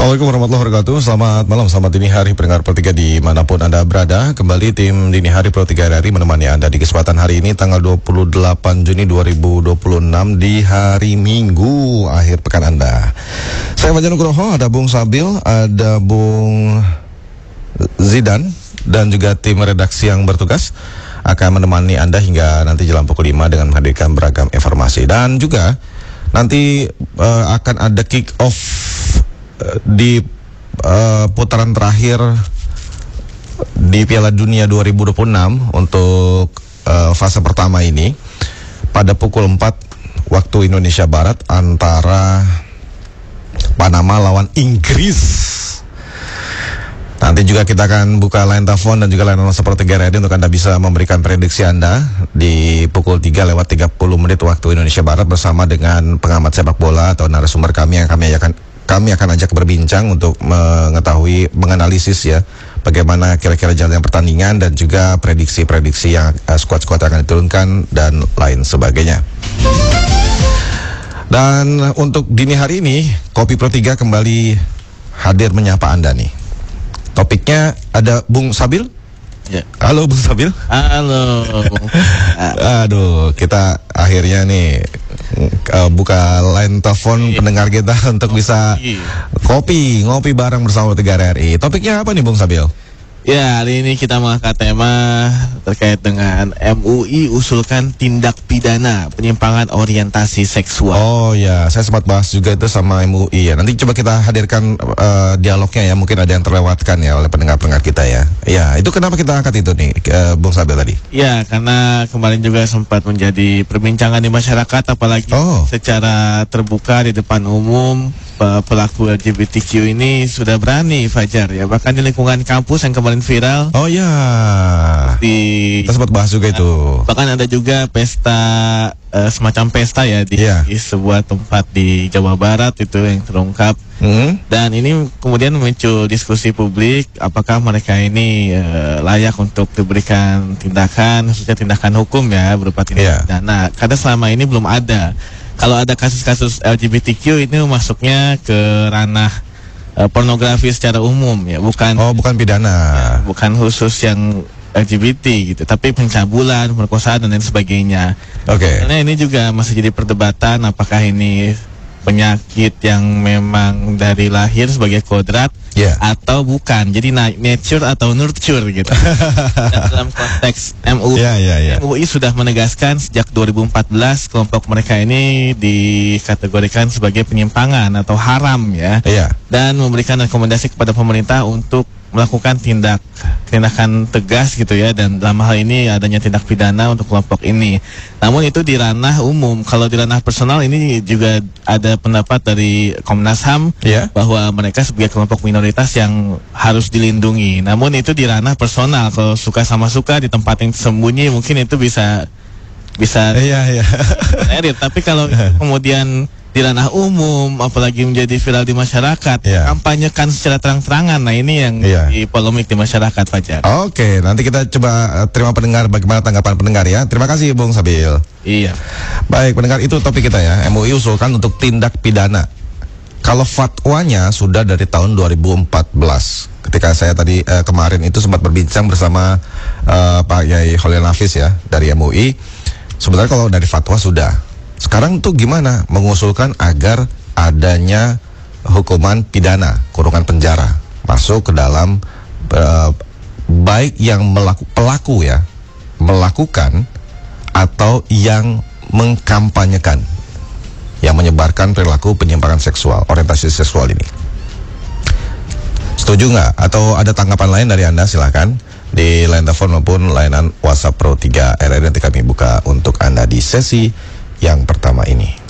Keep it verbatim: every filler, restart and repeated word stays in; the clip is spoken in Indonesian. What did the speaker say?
Assalamualaikum warahmatullahi wabarakatuh. Selamat malam, selamat dini hari pendengar Pro tiga dimanapun Anda berada. Kembali tim Dini Hari Pro tiga R R I menemani Anda di kesempatan hari ini tanggal dua puluh delapan Juni dua ribu dua puluh enam di hari Minggu akhir pekan Anda. Saya Fajar Nugroho, ada Bung Sabil, ada Bung Zidan dan juga tim redaksi yang bertugas akan menemani Anda hingga nanti jelang pukul lima dengan menghadirkan beragam informasi. Dan juga nanti uh, akan ada kick off di uh, putaran terakhir di Piala Dunia dua ribu dua puluh enam untuk uh, fase pertama ini pada pukul empat waktu Indonesia Barat antara Panama lawan Inggris. Nanti juga kita akan buka line telepon dan juga line WhatsApp Pro tiga R R I untuk Anda bisa memberikan prediksi Anda di pukul tiga lewat tiga puluh menit waktu Indonesia Barat bersama dengan pengamat sepak bola atau narasumber kami yang kami akan Kami akan ajak berbincang untuk mengetahui, menganalisis ya bagaimana kira-kira jalannya pertandingan dan juga prediksi-prediksi yang uh, skuad-skuad akan diturunkan dan lain sebagainya. Dan untuk dini hari ini, Kopi Pro tiga kembali hadir menyapa Anda nih. Topiknya ada Bung Sabil. Ya. Halo Bung Sabil. Halo. Aduh, kita akhirnya nih uh, buka line telepon iya. pendengar kita untuk ngopi. bisa kopi, ngopi bareng bersama tiga R R I. Topiknya apa nih Bung Sabil? Ya, hari ini kita mengangkat tema terkait dengan M U I usulkan tindak pidana penyimpangan orientasi seksual. Oh ya, saya sempat bahas juga itu sama M U I ya. Nanti coba kita hadirkan uh, dialognya ya, mungkin ada yang terlewatkan ya oleh pendengar-pendengar kita ya. Ya, itu kenapa kita angkat itu nih, uh, Bung Sabil tadi? Ya, karena kemarin juga sempat menjadi perbincangan di masyarakat, apalagi oh. secara terbuka di depan umum. Pelaku L G B T Q ini sudah berani, Fajar ya, bahkan di lingkungan kampus yang kemarin viral. Oh ya, di kita sempat bahas juga itu. Bahkan ada juga pesta uh, semacam pesta ya di, yeah. di sebuah tempat di Jawa Barat itu yang terungkap. Mm. Dan ini kemudian memicu diskusi publik, apakah mereka ini uh, layak untuk diberikan tindakan, khususnya tindakan hukum ya berupa tindakan yeah. pidana. Karena selama ini belum ada. Kalau ada kasus-kasus L G B T Q ini masuknya ke ranah uh, pornografi secara umum ya, bukan oh bukan pidana, ya, bukan khusus yang L G B T gitu, tapi pencabulan, perkosaan dan lain sebagainya. Oke. Okay. Karena ini juga masih jadi perdebatan apakah ini penyakit yang memang dari lahir sebagai kodrat yeah. atau bukan. Jadi nature atau nurture gitu. Dan dalam konteks M U I, yeah, yeah, yeah. M U I sudah menegaskan sejak dua ribu empat belas kelompok mereka ini dikategorikan sebagai penyimpangan atau haram ya. Yeah. Dan memberikan rekomendasi kepada pemerintah untuk melakukan tindak tindakan tegas gitu ya, dan dalam hal ini adanya tindak pidana untuk kelompok ini. Namun itu di ranah umum. Kalau di ranah personal ini juga ada pendapat dari Komnas H A M yeah. bahwa mereka sebagai kelompok minoritas yang harus dilindungi. Namun itu di ranah personal. Kalau suka sama suka di tempat yang sembunyi mungkin itu bisa bisa iya iya. Edit. Tapi kalau kemudian di ranah umum, apalagi menjadi viral di masyarakat, yeah. kampanyekan secara terang-terangan. Nah ini yang yeah. di polemik di masyarakat, Fajar. Oke, okay, nanti kita coba terima pendengar bagaimana tanggapan pendengar ya. Terima kasih Bung Sabil. Iya. Baik pendengar, itu topik kita ya. M U I usulkan untuk tindak pidana. Kalau fatwanya sudah dari tahun dua ribu empat belas. Ketika saya tadi eh, kemarin itu sempat berbincang bersama eh, Pak Yai Khalil Nafis ya dari M U I. Sebenarnya kalau dari fatwa sudah. Sekarang tuh gimana mengusulkan agar adanya hukuman pidana, kurungan penjara masuk ke dalam uh, baik yang melaku, pelaku ya melakukan atau yang mengkampanyekan, yang menyebarkan perilaku penyimpangan seksual, orientasi seksual ini. Setuju nggak? Atau ada tanggapan lain dari Anda? Silakan di line telepon maupun layanan WhatsApp Pro tiga R R I nanti kami buka untuk Anda di sesi yang pertama ini.